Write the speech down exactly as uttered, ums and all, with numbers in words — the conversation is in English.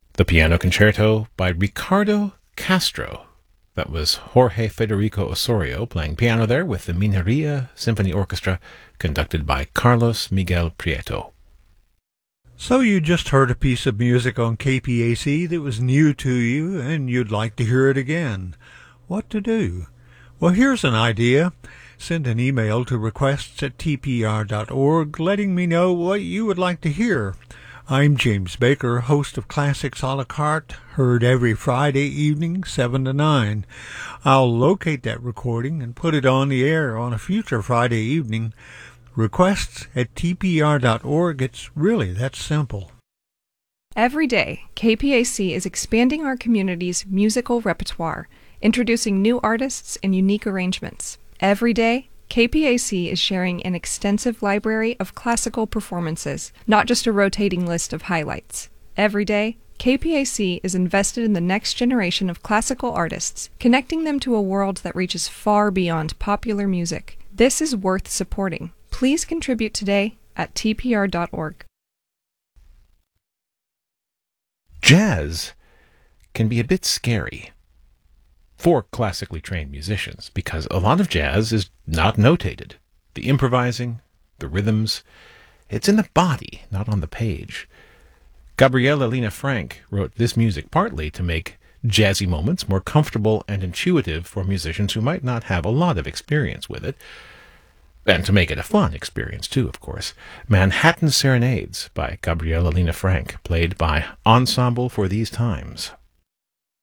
The Piano Concerto by Ricardo Castro. That was Jorge Federico Osorio playing piano there with the Mineria Symphony Orchestra, conducted by Carlos Miguel Prieto. So you just heard a piece of music on K P A C that was new to you and you'd like to hear it again. What to do? Well, here's an idea. Send an email to requests at t p r dot org letting me know what you would like to hear. I'm James Baker, host of Classics a la carte, heard every Friday evening, seven to nine. I'll locate that recording and put it on the air on a future Friday evening. Requests at t p r dot org. It's really that simple. Every day, K P A C is expanding our community's musical repertoire, introducing new artists and unique arrangements. Every day, K P A C is sharing an extensive library of classical performances, not just a rotating list of highlights. Every day, K P A C is invested in the next generation of classical artists, connecting them to a world that reaches far beyond popular music. This is worth supporting. Please contribute today at t p r dot org. Jazz can be a bit scary for classically trained musicians, because a lot of jazz is not notated. The improvising, the rhythms, it's in the body, not on the page. Gabriela Lena Frank wrote this music partly to make jazzy moments more comfortable and intuitive for musicians who might not have a lot of experience with it, and to make it a fun experience too, of course. Manhattan Serenades by Gabriela Lena Frank, played by Ensemble for These Times.